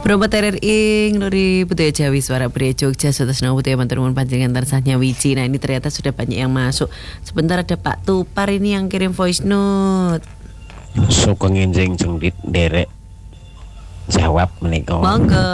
Promoter RI Nuri Budaya Jawi Suara Budaya Jogja Sutasna Budaya Manturun Panjenengan Tarsahnya Wiji. Nah ini ternyata sudah banyak yang masuk. Sebentar ada Pak Tupar ini yang kirim voice note. Sugeng enjing jengdit derek jawab menika. Monggo.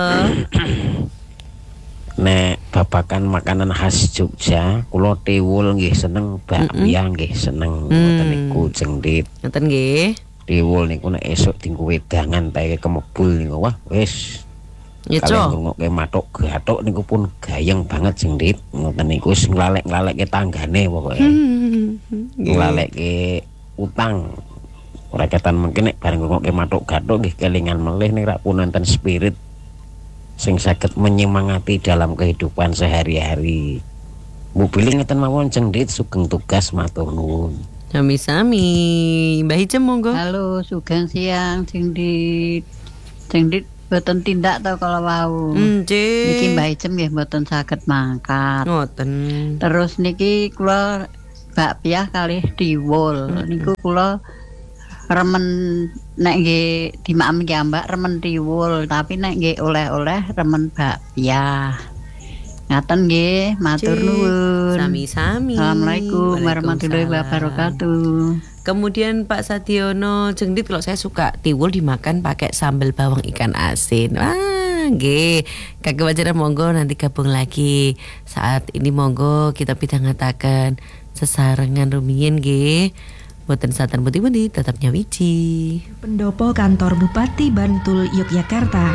Nek babakan makanan khas Jogja, kula tiwul nggih seneng, bakpia nggih seneng. Ngoten niku jengdit. Ngoten nggih. Tiwul niku nek esuk dienggo wedangan tae kemebul niku wah wis. Kalau ngrungokke matuk gathuk niku pun gayeng banget jengdit. Ngoten niku wis nglalek-nglalekke tanggane pokoke. Nglaleke utang. Ora ketan mungkin nek bareng ngrungokke matuk gathuk nggih kelingan melih nek rak punenten spirit sing saged menyemangati dalam kehidupan sehari-hari. Mobil ngeten mawon jengdit sugeng tugas matur nuwun. Sami-sami. Mbah Ijem monggo. Halo, sugeng siang jengdit. Jengdit boten tindak to kalau wau. Nggih. Niki Mbah Ijem nggih boten saged mangkat. Ngoten. Terus niki kula bakpia kalih tiwul. Niku kula remen nek nggih dimaem nggih Mbak remen tiwul, tapi nek nggih oleh-oleh remen bakpia. Ngaten nggih, matur nuwun. Sami-sami. Assalamualaikum warahmatullahi wabarakatuh. Kemudian Pak Sadiono jengdit, kalau saya suka tiwul dimakan pakai sambal bawang ikan asin. Nggih. Kakek Wajaran monggo nanti gabung lagi. Saat ini monggo kita pidhangetaken sesarengan rumiyin nggih. Boten satan putih-putih tetap nyawiji. Pendopo Kantor Bupati Bantul Yogyakarta.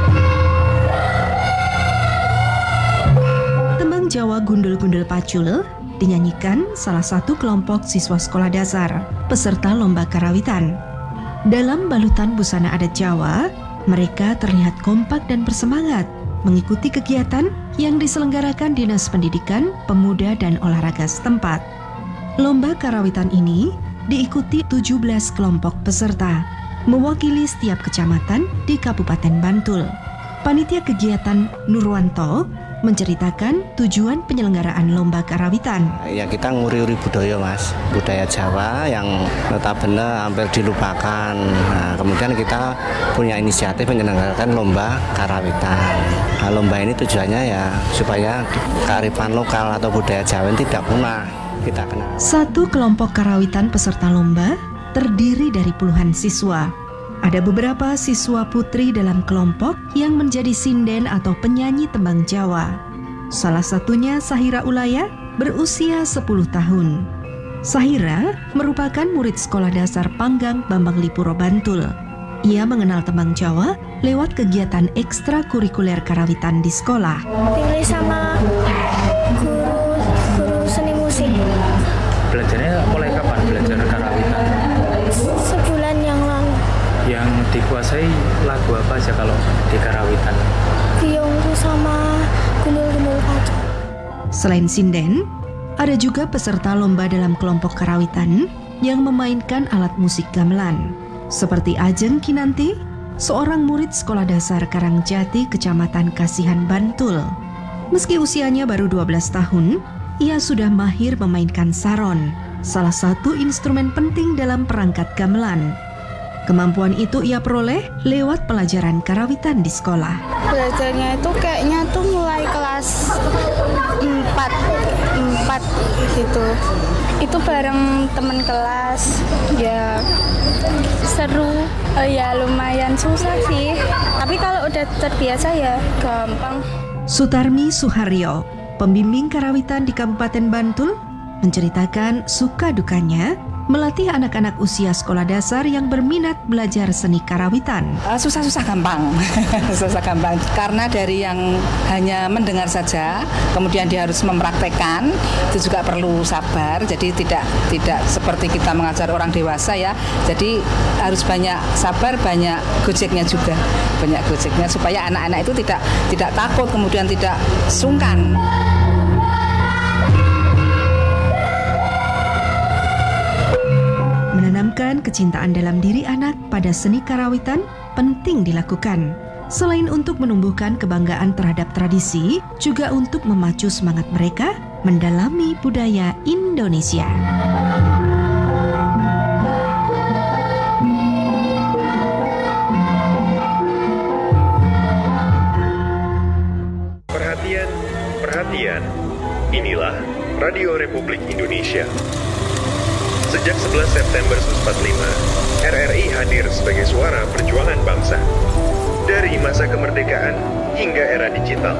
Tembang Jawa Gundul-Gundul Pacul dinyanyikan salah satu kelompok siswa sekolah dasar peserta lomba karawitan. Dalam balutan busana adat Jawa, mereka terlihat kompak dan bersemangat mengikuti kegiatan yang diselenggarakan Dinas Pendidikan, Pemuda dan Olahraga setempat. Lomba karawitan ini diikuti 17 kelompok peserta, mewakili setiap kecamatan di Kabupaten Bantul. Panitia kegiatan Nurwanto menceritakan tujuan penyelenggaraan lomba karawitan. Ya kita nguri-uri budaya Mas, budaya Jawa yang notabene hampir dilupakan. Nah, kemudian kita punya inisiatif menyelenggarakan lomba karawitan. Nah, lomba ini tujuannya ya supaya kearifan lokal atau budaya Jawa ini tidak punah. Kita kenal. Satu kelompok karawitan peserta lomba terdiri dari puluhan siswa. Ada beberapa siswa putri dalam kelompok yang menjadi sinden atau penyanyi tembang Jawa. Salah satunya Sahira Ulaya berusia 10 tahun. Sahira merupakan murid sekolah dasar Panggang Bambang Lipuro Bantul. Ia mengenal tembang Jawa lewat kegiatan ekstrakurikuler karawitan di sekolah. Pilih sama guru seni musik. Belajarnya mulai kapan belajar karawitan? Sebulan yang lalu. Yang dikuasai lagu apa aja kalau di karawitan? Biongku sama gundul-gundul pacul. Selain sinden, ada juga peserta lomba dalam kelompok karawitan yang memainkan alat musik gamelan. Seperti Ajeng Kinanti, seorang murid sekolah dasar Karangjati, Kecamatan Kasihan, Bantul. Meski usianya baru 12 tahun, ia sudah mahir memainkan saron, salah satu instrumen penting dalam perangkat gamelan. Kemampuan itu ia peroleh lewat pelajaran karawitan di sekolah. Belajarnya itu kayaknya tuh mulai kelas 4 gitu. Itu bareng teman kelas, ya seru, ya lumayan susah sih. Tapi kalau udah terbiasa ya gampang. Sutarmi Suharyo, pembimbing karawitan di Kabupaten Bantul, menceritakan suka dukanya melatih anak-anak usia sekolah dasar yang berminat belajar seni karawitan. Susah-susah gampang, susah gampang. Karena dari yang hanya mendengar saja, kemudian dia harus mempraktekkan, itu juga perlu sabar. Jadi tidak seperti kita mengajar orang dewasa ya. Jadi harus banyak sabar, banyak gojeknya juga, supaya anak-anak itu tidak takut, kemudian tidak sungkan. Menanamkan kecintaan dalam diri anak pada seni karawitan penting dilakukan. Selain untuk menumbuhkan kebanggaan terhadap tradisi, juga untuk memacu semangat mereka mendalami budaya Indonesia. Radio Republik Indonesia. Sejak 11 September 1945, RRI hadir sebagai suara perjuangan bangsa. Dari masa kemerdekaan hingga era digital.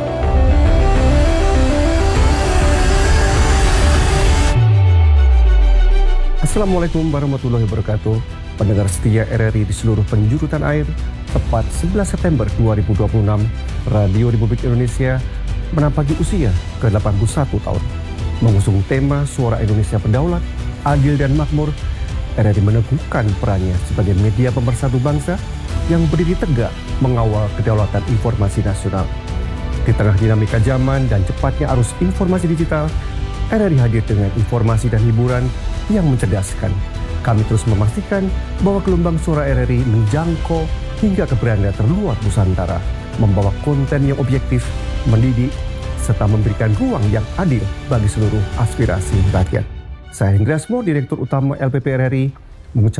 Assalamualaikum warahmatullahi wabarakatuh. Pendengar setia RRI di seluruh penjuru tanah air, tepat 11 September 2026, Radio Republik Indonesia menampaki usia ke-81 tahun. Mengusung tema Suara Indonesia Berdaulat, Adil dan Makmur, RRI meneguhkan perannya sebagai media pemersatu bangsa yang berdiri tegak mengawal kedaulatan informasi nasional. Di tengah dinamika zaman dan cepatnya arus informasi digital, RRI hadir dengan informasi dan hiburan yang mencerdaskan. Kami terus memastikan bahwa gelombang suara RRI menjangkau hingga ke beranda terluar Nusantara, membawa konten yang objektif, mendidik, serta memberikan ruang yang adil bagi seluruh aspirasi rakyat. Saya Hendra Asmo, Direktur Utama LPP RRI, mengucapkan